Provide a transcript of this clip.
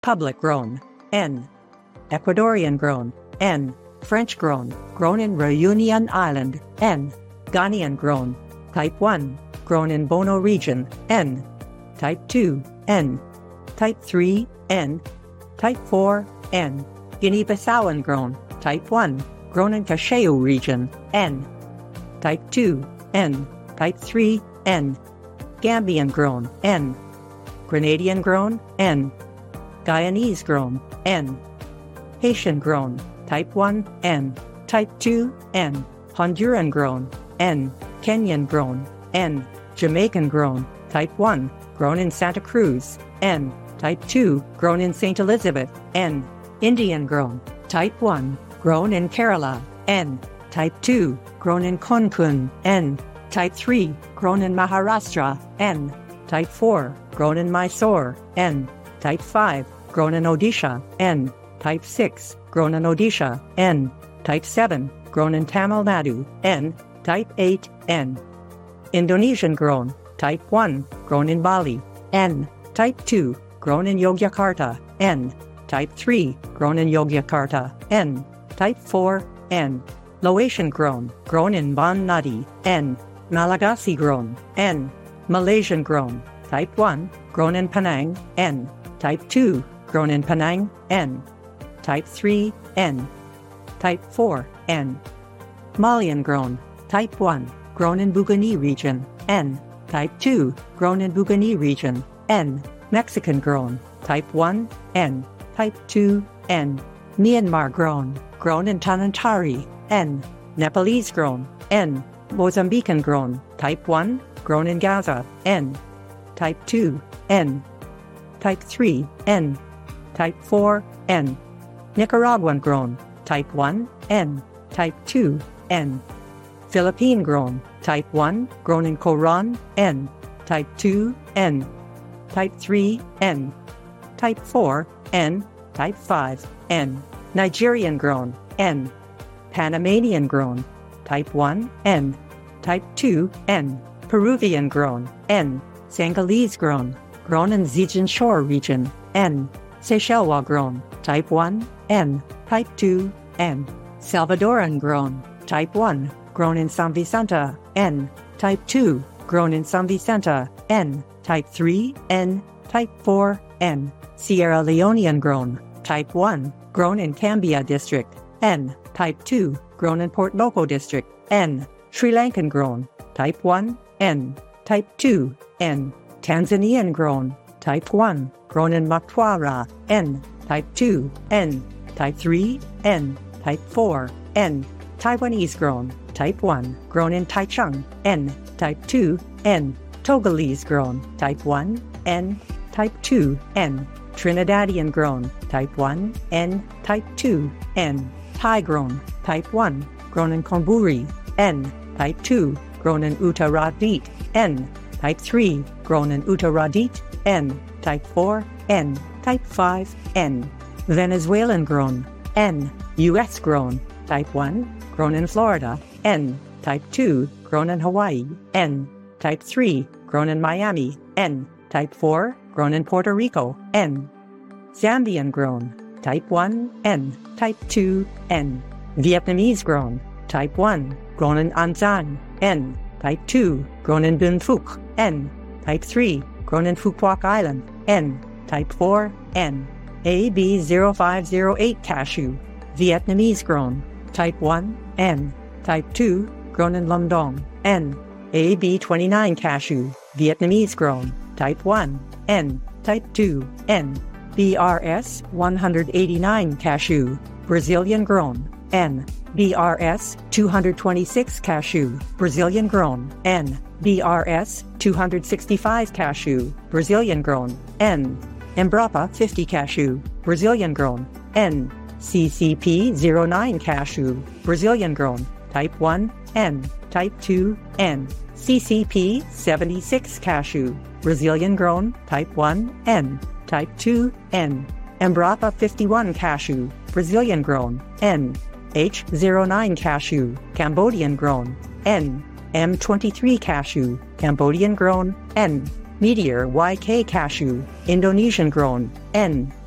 Public grown, N. Ecuadorian grown, N. French grown, grown in Reunion Island, N. Ghanaian grown, Type 1, grown in Bono region, N. Type 2, N. Type 3, N. Type 4, N. Guinea-Bissauan grown, Type 1, grown in Cacheu region, N. Type 2, N. Type 3, N. Gambian grown, N. Grenadian grown, N. Guyanese grown, N. Haitian grown, Type 1, N. Type 2, N. Honduran grown, N. Kenyan grown, N. Jamaican grown, Type 1, grown in Santa Cruz, N. Type 2, grown in St. Elizabeth, N. Indian grown, Type 1, grown in Kerala, N. Type 2, grown in Konkan, N. Type 3, grown in Maharashtra, N. Type 4, grown in Mysore, N. Type 5, grown in Odisha, N. Type 6, grown in Odisha, N. Type 7, grown in Tamil Nadu, N. Type 8, N. Indonesian grown, Type 1, grown in Bali, N. Type 2, grown in Yogyakarta, N. Type 3, grown in Yogyakarta, N. Type 4, N. Laotian grown, grown in Ban Nadi, N. Malagasy grown, N. Malaysian grown, Type 1, grown in Penang, N. Type 2, grown in Penang, N. Type 3, N. Type 4, N. Malian grown, Type 1, grown in Bugani region, N. Type 2, grown in Bugani region, N. Mexican grown, Type 1, N. Type 2, N. Myanmar grown, grown in Tanantari, N. Nepalese grown, N. Mozambican grown, Type 1, grown in Gaza, N. Type 2, N. Type 3, N. Type 4, N. Nicaraguan grown, Type 1, N. Type 2, N. Philippine grown, Type 1, grown in Coron, N. Type 2, N. Type 3, N. Type 4, N. Type 5, N. Nigerian grown, N. Panamanian grown, Type 1, N. Type 2, N. Peruvian grown, N. Senegalese grown, grown in Zhejiang Shore region, N. Seychellois grown, Type 1, N. Type 2, N. Salvadoran grown, Type 1, grown in San Vicente, N. Type 2, grown in San Vicente, N. Type 3, N. Type 4, N. Sierra Leonean grown, Type 1, grown in Cambia district, N. Type 2, grown in Port Loko district, N. Sri Lankan grown, Type 1, N. Type 2, N. Tanzanian grown, Type 1, grown in Mtwara, N. Type 2, N. Type 3, N. Type 4, N. Taiwanese grown, Type 1, grown in Taichung, N. Type 2, N. Togolese grown, Type 1, N. Type 2, N. Trinidadian grown, Type 1, N. Type 2, N. Thai grown, Type 1, grown in Konburi, N. Type 2, grown in Uttaradit, N. Type 3, grown in Uttaradit, N. Type 4, N. Type 5, N. Venezuelan grown, N. US grown, Type 1, grown in Florida, N. Type 2, grown in Hawaii, N. Type 3, grown in Miami, N. Type 4, grown in Puerto Rico, N. Zambian grown, Type 1, N. Type 2, N. Vietnamese grown, Type 1, grown in An Giang, N. Type 2, grown in Binh Phuc, N. Type 3, grown in Phu Quoc Island, N. Type 4, N. AB0508 cashew, Vietnamese grown, Type 1, N. Type 2, grown in Lâm Dong, N. AB29 cashew, Vietnamese grown, Type 1, N. Type 2, N. BRS 189 cashew, Brazilian grown, N. BRS 226 cashew, Brazilian grown, N. BRS 265 cashew, Brazilian grown, N. Embrapa 50 cashew, Brazilian grown, N. CCP 09 cashew, Brazilian grown, Type 1, N. Type 2, N. CCP 76 cashew, Brazilian grown, Type 1, N. Type 2, N. Embrapa 51 cashew, Brazilian grown, N. H09 cashew, Cambodian grown, N. M23 cashew, Cambodian grown, N. Meteor YK cashew, Indonesian grown, N.